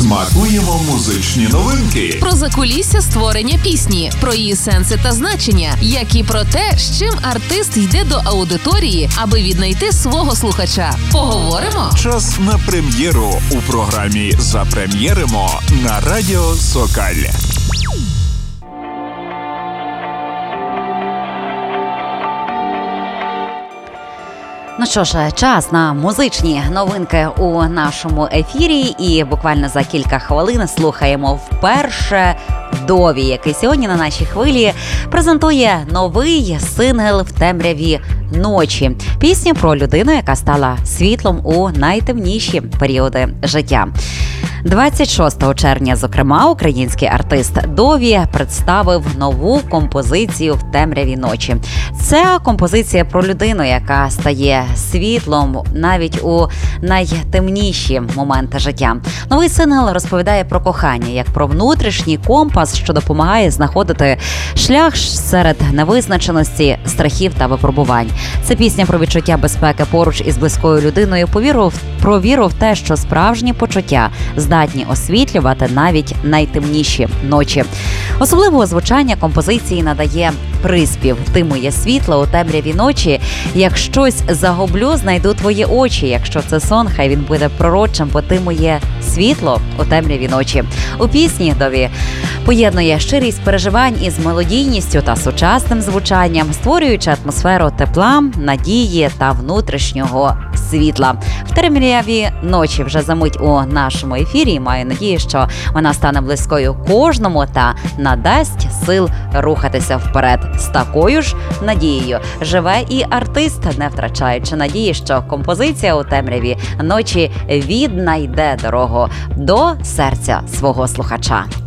Смакуємо музичні новинки. Про закулісся створення пісні, про її сенси та значення, як і про те, з чим артист йде до аудиторії, аби віднайти свого слухача. Поговоримо? Час на прем'єру у програмі «Запрем'єримо» на Радіо Сокаль. Ну що ж, час на музичні новинки у нашому ефірі. І буквально за кілька хвилин слухаємо вперше Дові, який сьогодні на нашій хвилі презентує новий сингл «В темряві ночі». Пісню про людину, яка стала світлом у найтемніші періоди життя. 26 червня, зокрема, український артист Дові представив нову композицію «В темряві ночі». Це композиція про людину, яка стає світлом навіть у найтемніші моменти життя. Новий сингл розповідає про кохання, як про внутрішній компас, що допомагає знаходити шлях серед невизначеності, страхів та випробувань. Це пісня про відчуття безпеки поруч із близькою людиною, про віру в те, що справжні почуття здатні освітлювати навіть найтемніші ночі. Особливого звучання композиції надає приспів: «Ти моє світло у темряві ночі, як щось загублю, знайду твої очі, якщо це сон, хай він буде пророчим, бо ти моє світло у темряві ночі». У пісні Дові поєднує щирість переживань із мелодійністю та сучасним звучанням, створюючи атмосферу тепла, надії та внутрішнього світла. «В темряві ночі» вже за мить у нашому ефірі. Маю надію, що вона стане близькою кожному та надасть сил рухатися вперед. З такою ж надією живе і артист, не втрачаючи надії, що композиція «У темряві ночі» віднайде дорогу до серця свого слухача.